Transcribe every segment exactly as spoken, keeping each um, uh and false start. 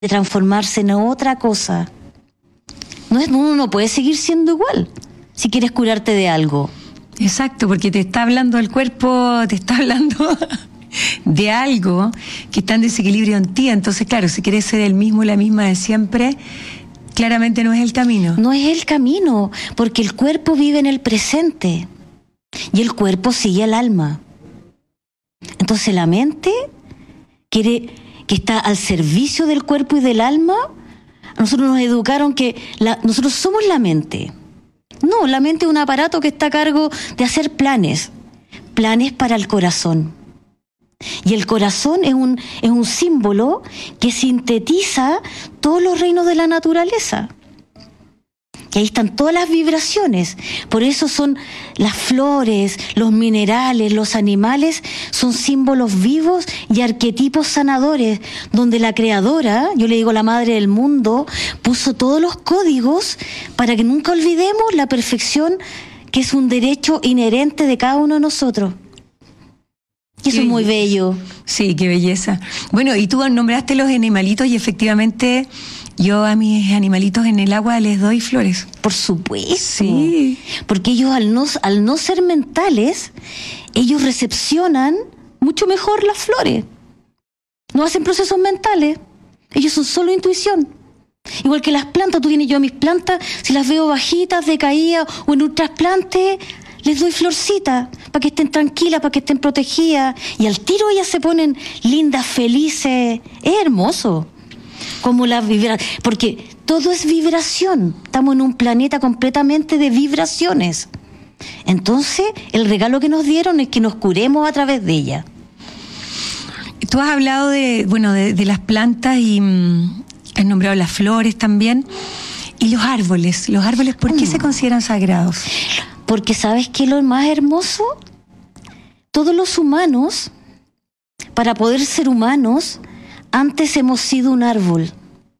de transformarse en otra cosa. No es, uno no puede seguir siendo igual si quieres curarte de algo. Exacto, porque te está hablando el cuerpo, te está hablando de algo que está en desequilibrio en ti. Entonces, claro, si quieres ser el mismo y la misma de siempre, claramente no es el camino. No es el camino, porque el cuerpo vive en el presente y el cuerpo sigue al alma. Entonces la mente quiere, que está al servicio del cuerpo y del alma. A nosotros nos educaron que la, nosotros somos la mente. No, la mente es un aparato que está a cargo de hacer planes, planes para el corazón. Y el corazón es un, es un símbolo que sintetiza todos los reinos de la naturaleza. Y ahí están todas las vibraciones. Por eso son las flores, los minerales, los animales, son símbolos vivos y arquetipos sanadores, donde la creadora, yo le digo la madre del mundo, puso todos los códigos para que nunca olvidemos la perfección que es un derecho inherente de cada uno de nosotros. Y eso es muy bello. Sí, qué belleza. Bueno, y tú nombraste los animalitos y efectivamente yo a mis animalitos en el agua les doy flores. Por supuesto. Sí. Porque ellos al no, al no ser mentales, ellos recepcionan mucho mejor las flores. No hacen procesos mentales. Ellos son solo intuición. Igual que las plantas, tú tienes yo a mis plantas, si las veo bajitas, decaídas o en un trasplante, les doy florcita para que estén tranquilas, para que estén protegidas. Y al tiro ellas se ponen lindas, felices. Es hermoso. Como la vibra... Porque todo es vibración. Estamos en un planeta completamente de vibraciones. Entonces, el regalo que nos dieron es que nos curemos a través de ella. Tú has hablado de, bueno, de, de las plantas y mmm, has nombrado las flores también. Y los árboles. Los árboles, ¿por qué mm. se consideran sagrados? Porque ¿sabes qué es lo más hermoso? Todos los humanos, para poder ser humanos, antes hemos sido un árbol.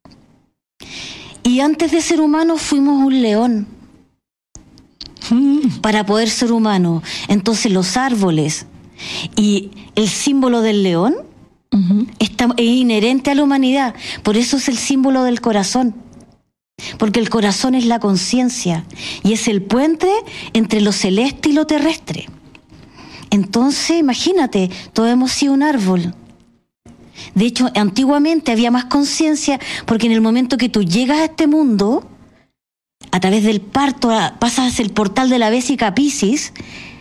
Y antes de ser humanos fuimos un león. Mm. Para poder ser humanos. Entonces los árboles y el símbolo del león uh-huh. está, es inherente a la humanidad. Por eso es el símbolo del corazón. Porque el corazón es la conciencia y es el puente entre lo celeste y lo terrestre. Entonces, imagínate, todos hemos sido un árbol. De hecho, antiguamente había más conciencia porque en el momento que tú llegas a este mundo, a través del parto, pasas el portal de la Vésica Piscis,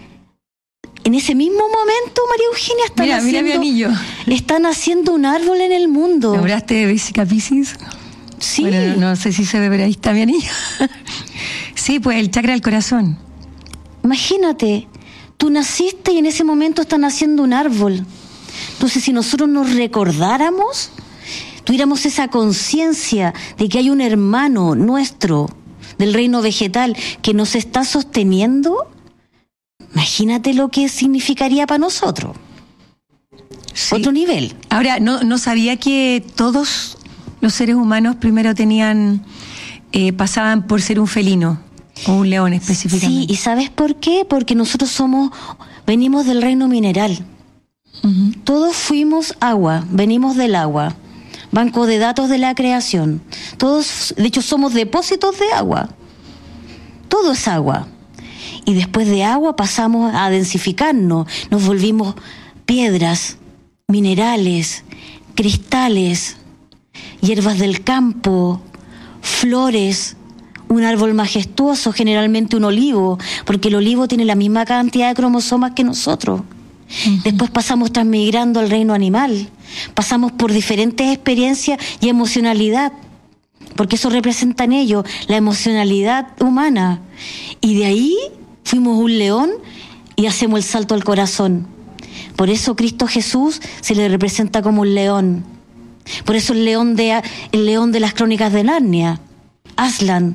en ese mismo momento, María Eugenia, están, mira, haciendo, mira mi anillo. están haciendo un árbol en el mundo. ¿Nombraste de Vésica Piscis? Sí. Bueno, no, no sé si se ve, pero ahí está mi anillo. Sí, pues el chakra del corazón. Imagínate, tú naciste y en ese momento están haciendo un árbol. Entonces, si nosotros nos recordáramos, tuviéramos esa conciencia de que hay un hermano nuestro del reino vegetal que nos está sosteniendo, imagínate lo que significaría para nosotros. Sí. Otro nivel. Ahora, no, no sabía que todos los seres humanos primero tenían, eh, pasaban por ser un felino o un león específicamente. Sí, ¿y sabes por qué? Porque nosotros somos, venimos del reino mineral. Uh-huh. Todos fuimos agua, venimos del agua, banco de datos de la creación. Todos, de hecho, somos depósitos de agua. Todo es agua. Y después de agua pasamos a densificarnos, nos volvimos piedras, minerales, cristales, hierbas del campo, flores, un árbol majestuoso, generalmente un olivo, porque el olivo tiene la misma cantidad de cromosomas que nosotros. Uh-huh. Después pasamos transmigrando al reino animal, pasamos por diferentes experiencias y emocionalidad, porque eso representa en ello la emocionalidad humana. Y de ahí fuimos un león y hacemos el salto al corazón. Por eso Cristo Jesús se le representa como un león. Por eso el león de, el león de las crónicas de Narnia, Aslan,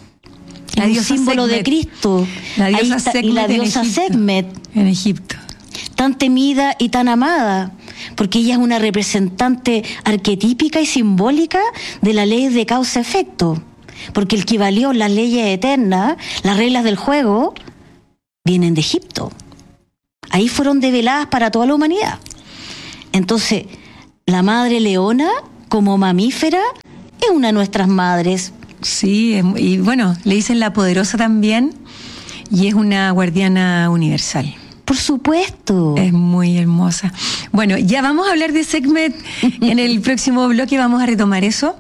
la un símbolo Sekhmet. de Cristo. La diosa está, Sekhmet y la diosa en Egipto. Sekhmet, en Egipto. Tan temida y tan amada, porque ella es una representante arquetípica y simbólica de la ley de causa-efecto. Porque el que valió las leyes eternas, las reglas del juego, vienen de Egipto. Ahí fueron develadas para toda la humanidad. Entonces, la madre leona como mamífera, es una de nuestras madres. Sí, y bueno, le dicen la poderosa también, y es una guardiana universal. Por supuesto. Es muy hermosa. Bueno, ya vamos a hablar de Sekhmet en el próximo bloque, vamos a retomar eso.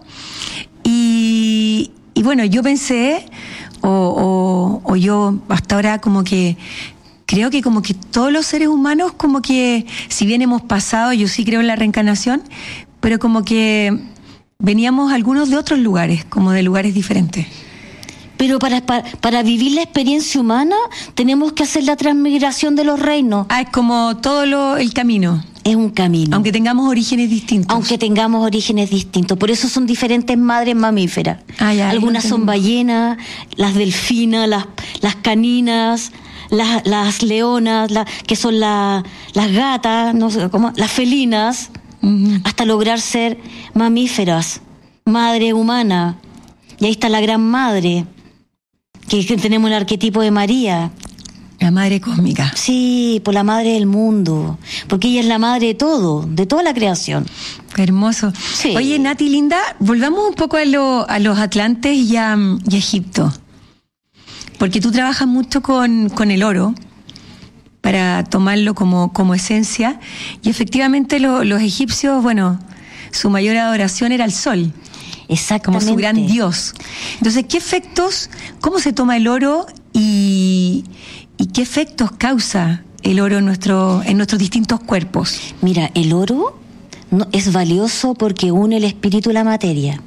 Y, y bueno, yo pensé, o, o, o yo hasta ahora como que creo que como que todos los seres humanos como que, si bien hemos pasado, yo sí creo en la reencarnación, pero como que veníamos algunos de otros lugares, como de lugares diferentes. Pero para, para, para vivir la experiencia humana tenemos que hacer la transmigración de los reinos. Ah, es como todo lo, el camino. Es un camino. Aunque tengamos orígenes distintos. Aunque tengamos orígenes distintos. Por eso son diferentes madres mamíferas. Ah, ya, algunas son ballenas, las delfinas, las, las caninas, las, las leonas, la, que son la, las gatas, no sé cómo, las felinas, uh-huh. hasta lograr ser mamíferas, madre humana. Y ahí está la gran madre. Que, que tenemos el arquetipo de María. La madre cósmica. Sí, por la madre del mundo. Porque ella es la madre de todo, de toda la creación. Qué hermoso. Sí. Oye, Nati, linda, volvamos un poco a, lo, a los Atlantes y a, y a Egipto. Porque tú trabajas mucho con, con el oro para tomarlo como, como esencia. Y efectivamente lo, los egipcios, bueno, su mayor adoración era el sol. Exactamente. Como su gran dios. Entonces, ¿qué efectos, cómo se toma el oro y, y qué efectos causa el oro en, nuestro, en nuestros distintos cuerpos? Mira, el oro no, es valioso porque une el espíritu y la materia.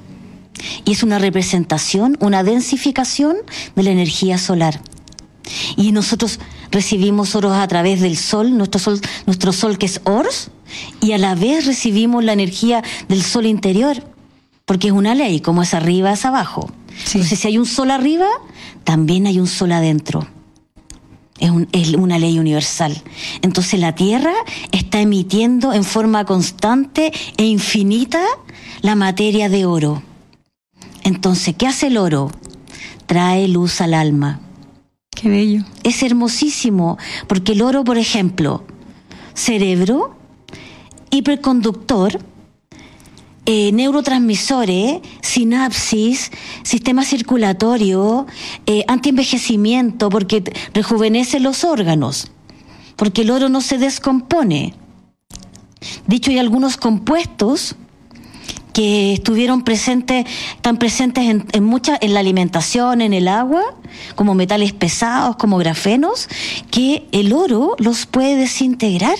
Y es una representación, una densificación de la energía solar. Y nosotros recibimos oro a través del sol, nuestro sol, nuestro sol que es Ors, y a la vez recibimos la energía del sol interior. Porque es una ley, como es arriba es abajo. Sí. Entonces, si hay un sol arriba, también hay un sol adentro. Es, un, es una ley universal. Entonces, la Tierra está emitiendo en forma constante e infinita la materia de oro. Entonces, ¿qué hace el oro? Trae luz al alma. Qué bello. Es hermosísimo, porque el oro, por ejemplo, cerebro, hiperconductor, Eh, neurotransmisores, sinapsis, sistema circulatorio, eh, antienvejecimiento, porque rejuvenece los órganos, porque el oro no se descompone. Dicho, hay algunos compuestos que estuvieron presentes, están presentes en, en mucha, en la alimentación, en el agua, como metales pesados, como grafenos, que el oro los puede desintegrar.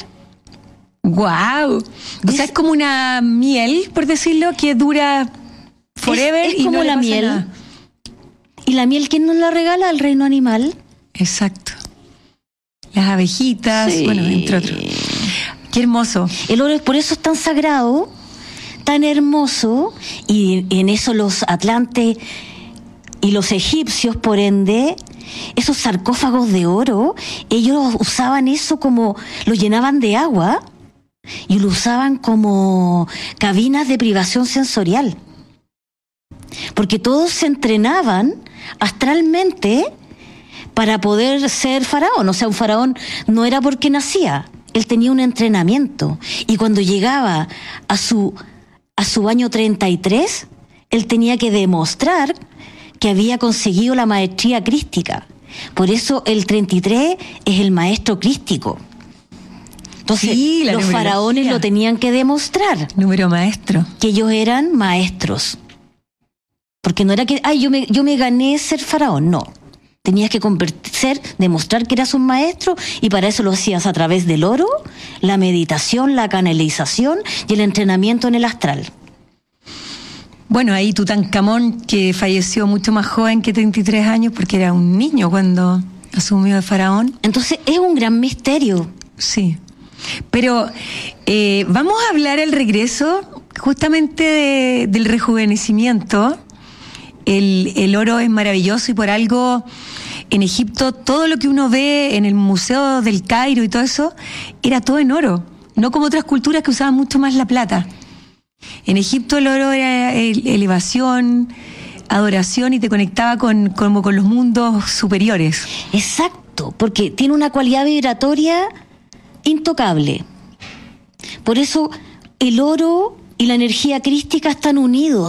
¡Guau! Wow. O sea, es como una miel, por decirlo, que dura forever. Es, es y como no la miel. Nada. ¿Y la miel quién nos la regala? Al reino animal. Exacto. Las abejitas, sí. Bueno, entre otros. Qué hermoso. El oro, por eso es tan sagrado, tan hermoso, y en eso los atlantes y los egipcios, por ende, esos sarcófagos de oro, ellos usaban eso como, lo llenaban de agua y lo usaban como cabinas de privación sensorial. Porque todos se entrenaban astralmente para poder ser faraón. O sea, un faraón no era porque nacía, él tenía un entrenamiento. Y cuando llegaba a su, a su año treinta y tres, él tenía que demostrar que había conseguido la maestría crística. Por eso el treinta y tres es el maestro crístico. Entonces, sí, los faraones lo tenían que demostrar. Número maestro. Que ellos eran maestros. Porque no era que, ay, yo me, yo me gané ser faraón. No. Tenías que convertir, demostrar que eras un maestro, y para eso lo hacías a través del oro, la meditación, la canalización y el entrenamiento en el astral. Bueno, ahí Tutankamón, que falleció mucho más joven que treinta y tres años, porque era un niño cuando asumió de faraón. Entonces es un gran misterio. Sí. Pero eh, vamos a hablar al regreso justamente de, del rejuvenecimiento. El, el oro es maravilloso, y por algo en Egipto todo lo que uno ve en el Museo del Cairo y todo eso era todo en oro, no como otras culturas que usaban mucho más la plata. En Egipto el oro era elevación, adoración, y te conectaba con, como con los mundos superiores. Exacto, porque tiene una cualidad vibratoria intocable. Por eso el oro y la energía crística están unidos.